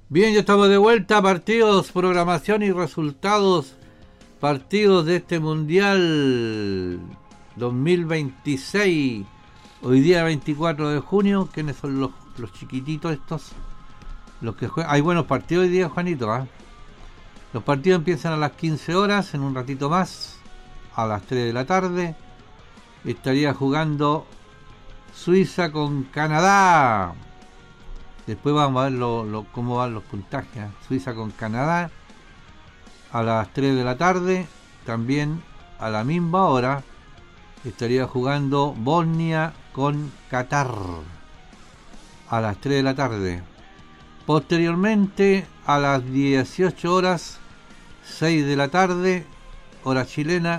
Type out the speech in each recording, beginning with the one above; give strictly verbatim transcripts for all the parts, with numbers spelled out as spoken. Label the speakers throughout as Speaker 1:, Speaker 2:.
Speaker 1: Bien, ya estamos de vuelta. Partidos, programación y resultados. Partidos de este Mundial dos mil veintiséis. Hoy día veinticuatro de junio. ¿Quiénes son los, los chiquititos estos? Los que juegan. Hay buenos partidos hoy día, Juanito, ¿eh? Los partidos empiezan a las quince horas, en un ratito más. A las tres de la tarde. Estaría jugando Suiza con Canadá. Después vamos a ver lo, lo, cómo van los puntajes. ¿eh? Suiza con Canadá a las tres de la tarde. También a la misma hora estaría jugando Bosnia con Qatar a las tres de la tarde. Posteriormente a las dieciocho horas, seis de la tarde, hora chilena,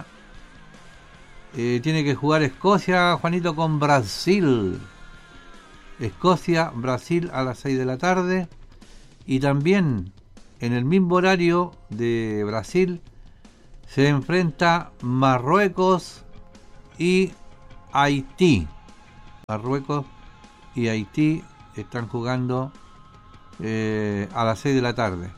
Speaker 1: eh, tiene que jugar Escocia, Juanito, con Brasil. Escocia, Brasil a las seis de la tarde. Y también en el mismo horario de Brasil se enfrenta Marruecos y Haití. Marruecos y Haití están jugando eh, a las seis de la tarde.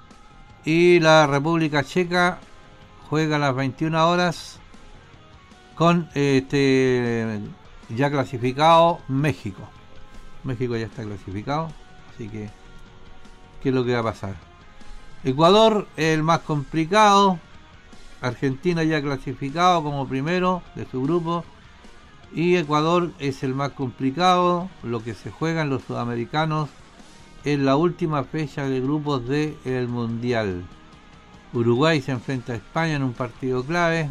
Speaker 1: Y la República Checa juega a las veintiuna horas con este ya clasificado México. México ya está clasificado, así que ¿qué es lo que va a pasar? Ecuador es el más complicado. Argentina ya clasificado como primero de su grupo. Y Ecuador es el más complicado. Lo que se juegan los sudamericanos en la última fecha de grupos del Mundial. Uruguay se enfrenta a España en un partido clave.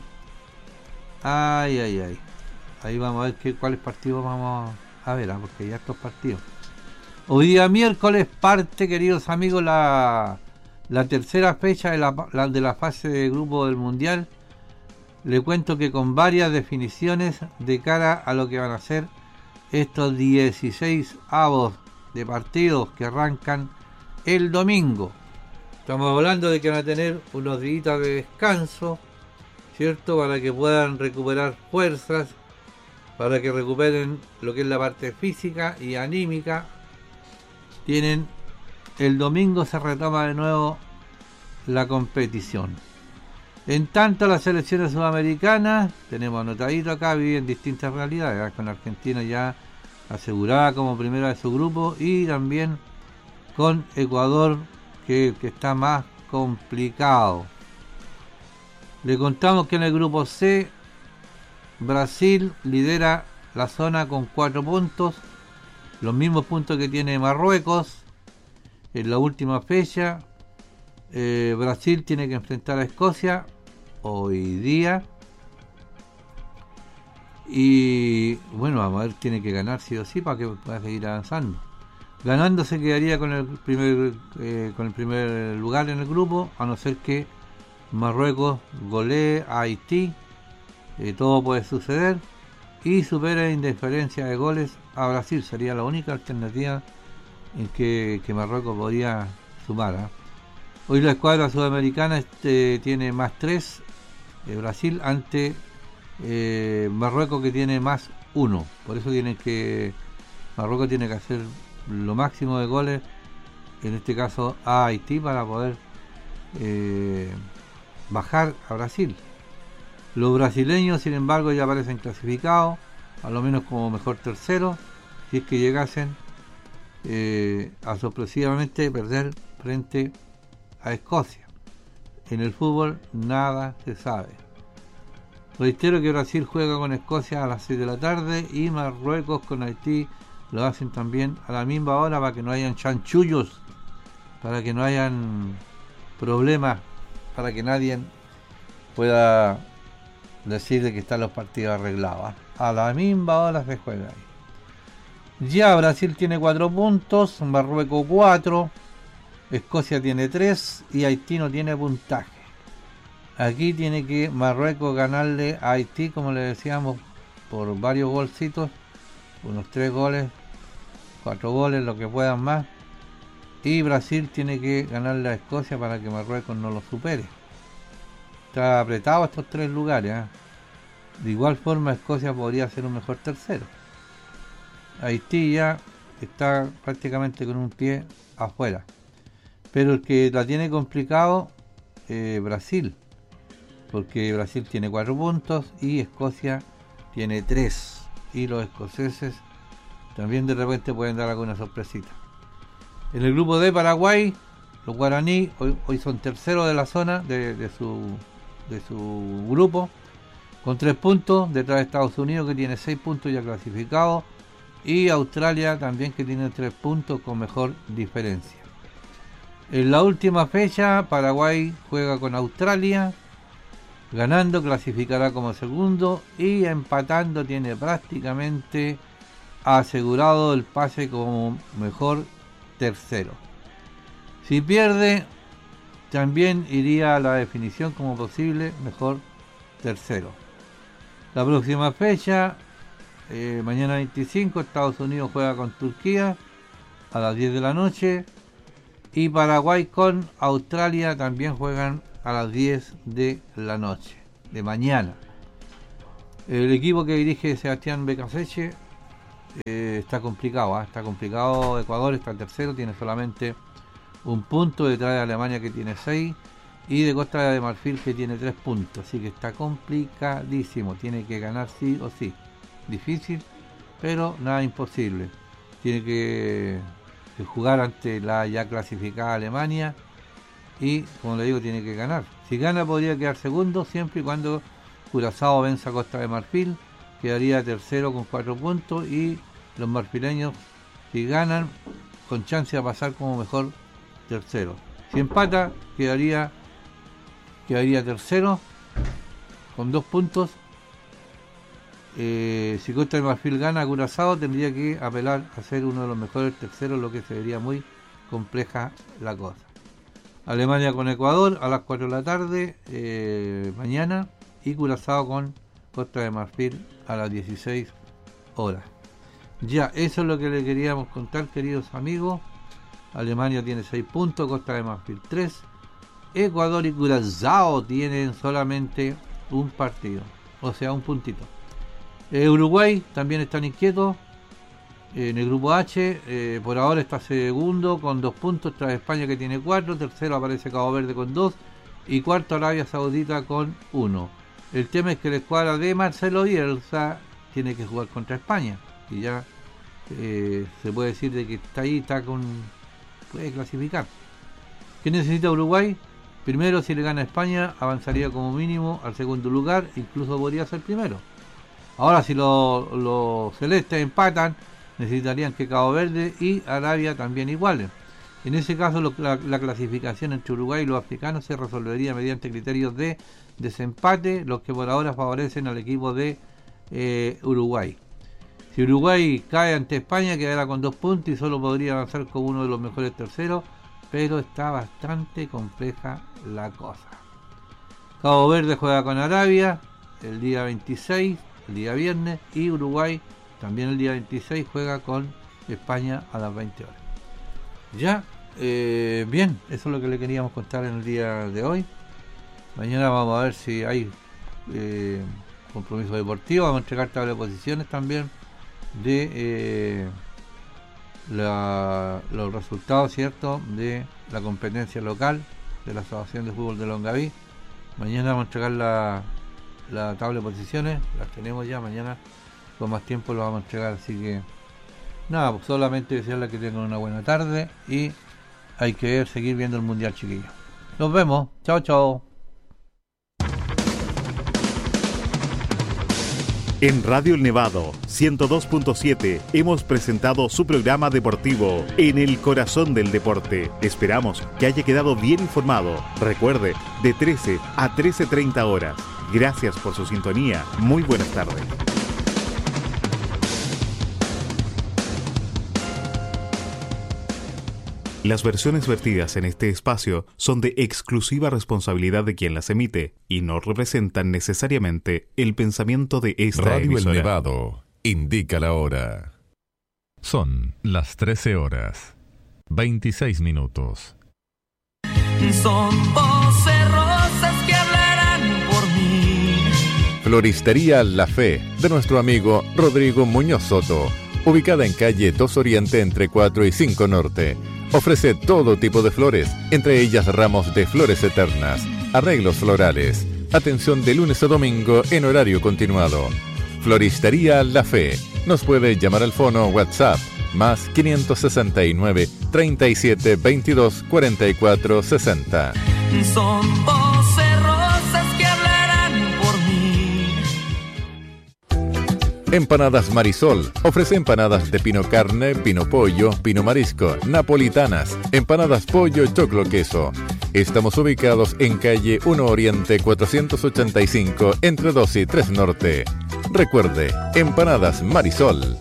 Speaker 1: Ay, ay, ay. Ahí vamos a ver qué, cuáles partidos vamos a ver, ¿eh? Porque ya estos partidos. Hoy día miércoles parte, queridos amigos, la, la tercera fecha de la, la, de la fase de grupo del Mundial. Le cuento que con varias definiciones de cara a lo que van a ser estos dieciséis avos de partidos que arrancan el domingo. Estamos hablando de que van a tener unos días de descanso, ¿cierto? Para que puedan recuperar fuerzas, para que recuperen lo que es la parte física y anímica. Tienen el domingo, se retoma de nuevo la competición. En tanto, las selecciones sudamericanas, tenemos anotadito acá, viven distintas realidades, con Argentina ya asegurada como primera de su grupo, y también con Ecuador, que, que está más complicado. Le contamos que en el grupo C, Brasil lidera la zona con cuatro puntos, los mismos puntos que tiene Marruecos. En la última fecha, eh, Brasil tiene que enfrentar a Escocia hoy día. Y bueno, vamos a ver, tiene que ganar sí o sí para que pueda seguir avanzando. Ganando se quedaría con el primer eh, con el primer lugar en el grupo, a no ser que Marruecos golee a Haití. Eh, todo puede suceder y supera en diferencia de goles a Brasil. Sería la única alternativa en que, que Marruecos podría sumar, ¿eh? Hoy la escuadra sudamericana este, tiene más tres, eh, Brasil ante eh, Marruecos, que tiene más uno. Por eso tiene que Marruecos tiene que hacer lo máximo de goles, en este caso a Haití, para poder eh, bajar a Brasil. Los brasileños, sin embargo, ya aparecen clasificados, a lo menos como mejor tercero, si es que llegasen eh, a sorpresivamente perder frente a Escocia. En el fútbol nada se sabe. Reitero que Brasil juega con Escocia a las seis de la tarde y Marruecos con Haití lo hacen también a la misma hora, para que no hayan chanchullos, para que no hayan problemas, para que nadie pueda decir de que están los partidos arreglados, ¿eh? A la misma hora se juega ahí. Ya Brasil tiene cuatro puntos, Marruecos cuatro, Escocia tiene tres y Haití no tiene puntaje. Aquí tiene que Marruecos ganarle a Haití, como le decíamos, por varios golcitos, unos tres goles, cuatro goles, lo que puedan más. Y Brasil tiene que ganarle a Escocia para que Marruecos no lo supere. Está apretado estos tres lugares, ¿eh? De igual forma, Escocia podría ser un mejor tercero. Haití ya está prácticamente con un pie afuera. Pero el que la tiene complicado, eh, Brasil, porque Brasil tiene cuatro puntos y Escocia tiene tres, y los escoceses también de repente pueden dar alguna sorpresita. En el grupo D, Paraguay, los guaraní hoy, hoy son terceros de la zona de, de, su, de su grupo, con tres puntos, detrás de Estados Unidos, que tiene seis puntos ya clasificados, y Australia también, que tiene tres puntos con mejor diferencia. En la última fecha, Paraguay juega con Australia, ganando clasificará como segundo, y empatando tiene prácticamente asegurado el pase como mejor tercero. Si pierde, también iría a la definición como posible mejor tercero. La próxima fecha, eh, mañana veinticinco, Estados Unidos juega con Turquía a las diez de la noche, y Paraguay con Australia también juegan a las diez de la noche de mañana. El equipo que dirige Sebastián Becasecche eh, está complicado, ¿eh? está complicado. Ecuador está tercero, tiene solamente un punto detrás de Alemania, que tiene seis, y de Costa de Marfil, que tiene tres puntos, así que está complicadísimo, tiene que ganar sí o sí. Difícil, pero nada imposible. Tiene que, que jugar ante la ya clasificada Alemania, y como le digo, tiene que ganar. Si gana, podría quedar segundo, siempre y cuando Curazao venza a Costa de Marfil, quedaría tercero con cuatro puntos, y los marfileños, si ganan, con chance de pasar como mejor tercero. Si empata, quedaría quedaría tercero con dos puntos. Eh, si Costa de Marfil gana, Curazao tendría que apelar a ser uno de los mejores terceros, lo que se vería muy compleja la cosa. Alemania con Ecuador a las cuatro de la tarde eh, mañana, y Curazao con Costa de Marfil a las dieciséis horas. Ya, eso es lo que le queríamos contar, queridos amigos. Alemania tiene seis puntos, Costa de Marfil tres, Ecuador y Curazao tienen solamente un partido, o sea, un puntito. eh, Uruguay también están inquietos en el grupo H, eh, por ahora está segundo con dos puntos tras España, que tiene cuatro, tercero aparece Cabo Verde con dos, y cuarto Arabia Saudita con uno. El tema es que la escuadra de Marcelo Bielsa tiene que jugar contra España, y ya eh, se puede decir de que está ahí, está con puede clasificar. ¿Qué necesita Uruguay? Primero, si le gana a España, avanzaría como mínimo al segundo lugar, incluso podría ser primero. Ahora, si los lo celestes empatan, necesitarían que Cabo Verde y Arabia también igualen. En ese caso, lo, la, la clasificación entre Uruguay y los africanos se resolvería mediante criterios de desempate, los que por ahora favorecen al equipo de eh, Uruguay. Si Uruguay cae ante España, quedará con dos puntos y solo podría avanzar como uno de los mejores terceros, pero está bastante compleja la cosa. Cabo Verde juega con Arabia el día veintiséis, el día viernes, y Uruguay también el día veintiséis juega con España a las veinte horas. Ya, eh, bien, eso es lo que le queríamos contar en el día de hoy. Mañana vamos a ver si hay eh, compromiso deportivo, vamos a entregar tabla de posiciones también de eh, la, los resultados, ¿cierto?, de la competencia local de la Asociación de Fútbol de Longaví. Mañana vamos a entregar la, la tabla de posiciones, las tenemos ya, mañana con más tiempo lo vamos a entregar, así que nada, pues solamente desearles que tengan una buena tarde, y hay que ver, seguir viendo el Mundial, chiquillos. Nos vemos, chao chao.
Speaker 2: En Radio El Nevado ciento dos punto siete hemos presentado su programa deportivo En el Corazón del Deporte. Esperamos que haya quedado bien informado. Recuerde, de trece a trece treinta horas. Gracias por su sintonía. Muy buenas tardes. Las versiones vertidas en este espacio son de exclusiva responsabilidad de quien las emite y no representan necesariamente el pensamiento de esta
Speaker 3: Radio
Speaker 2: emisora.
Speaker 3: El Nevado indica la hora. Son las trece horas, veintiséis minutos.
Speaker 4: Son doce rosas que hablarán por mí.
Speaker 5: Floristería La Fe, de nuestro amigo Rodrigo Muñoz Soto.
Speaker 3: ubicada en calle dos Oriente entre cuatro y cinco Norte. Ofrece todo tipo de flores, entre ellas ramos de flores eternas, arreglos florales. Atención de lunes a domingo en horario continuado. Floristería La Fe. Nos puede llamar al fono WhatsApp más quinientos sesenta y nueve, treinta y siete, veintidós, cuarenta y cuatro, sesenta.
Speaker 4: Son doce rosas que hablarán por mí.
Speaker 3: Empanadas Marisol. Ofrece empanadas de pino carne, pino pollo, pino marisco, napolitanas, empanadas pollo, choclo queso. Estamos ubicados en calle uno Oriente cuatrocientos ochenta y cinco entre dos y tres Norte. Recuerde, Empanadas Marisol.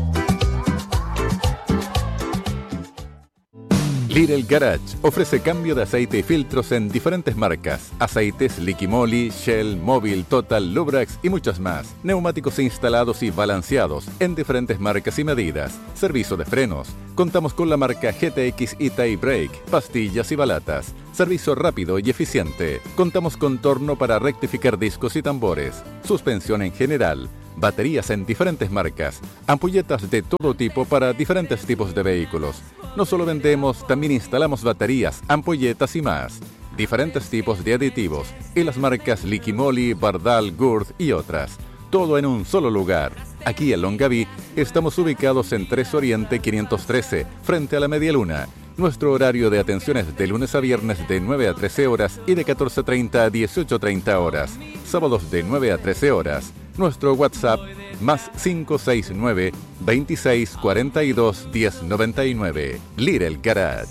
Speaker 3: Little Garage ofrece cambio de aceite y filtros en diferentes marcas. Aceites Liquimoli, Shell, Móvil, Total, Lubrax y muchas más. Neumáticos instalados y balanceados en diferentes marcas y medidas. Servicio de frenos. Contamos con la marca G T X y Tie Brake, pastillas y balatas. Servicio rápido y eficiente. Contamos con torno para rectificar discos y tambores. Suspensión en general. Baterías en diferentes marcas. Ampolletas de todo tipo para diferentes tipos de vehículos. No solo vendemos, también instalamos baterías, ampolletas y más. Diferentes tipos de aditivos y las marcas Liquimoli, Bardal, Gurth y otras. Todo en un solo lugar. Aquí en Longaví estamos ubicados en tres Oriente quinientos trece, frente a la Media Luna. Nuestro horario de atención es de lunes a viernes de nueve a trece horas y de catorce treinta a dieciocho treinta horas. Sábados de nueve a trece horas. Nuestro WhatsApp más cinco seis nueve, veintiséis, cuarenta y dos, diez noventa y nueve. Little Garage.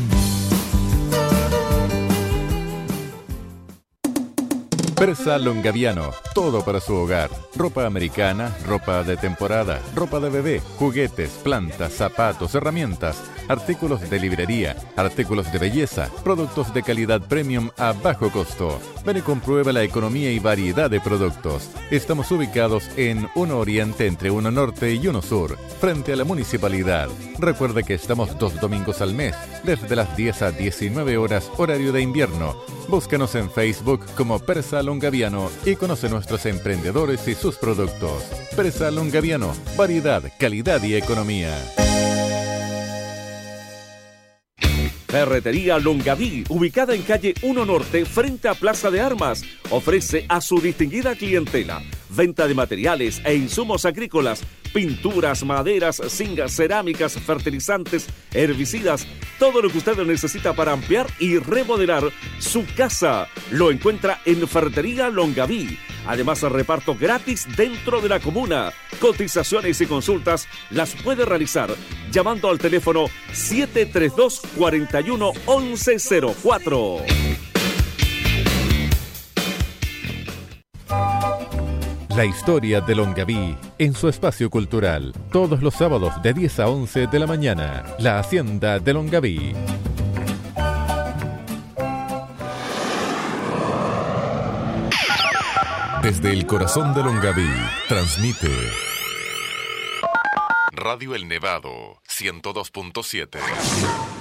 Speaker 3: Persa Longaviano, todo para su hogar. Ropa americana, ropa de temporada, ropa de bebé, juguetes, plantas, zapatos, herramientas, artículos de librería, artículos de belleza, productos de calidad premium a bajo costo. Ven y comprueba la economía y variedad de productos. Estamos ubicados en uno Oriente entre uno Norte y uno Sur, frente a la municipalidad. Recuerde que estamos dos domingos al mes, desde las diez a diecinueve horas, horario de invierno. Búscanos en Facebook como Persa Longaviano y conoce nuestros emprendedores y sus productos. Persa Longaviano, variedad, calidad y economía.
Speaker 5: Ferretería Longaví, ubicada en calle uno Norte, frente a Plaza de Armas, ofrece a su distinguida clientela venta de materiales e insumos agrícolas, pinturas, maderas, zinc, cerámicas, fertilizantes, herbicidas, todo lo que usted necesita para ampliar y remodelar su casa. Lo encuentra en Ferretería Longaví. Además, reparto gratis dentro de la comuna. Cotizaciones y consultas las puede realizar llamando al teléfono siete tres dos, cuatro uno, once cero cuatro.
Speaker 3: La historia de Longaví en su espacio cultural. Todos los sábados de diez a once de la mañana. La Hacienda de Longaví. Desde el corazón de Longaví, transmite Radio El Nevado, ciento dos punto siete.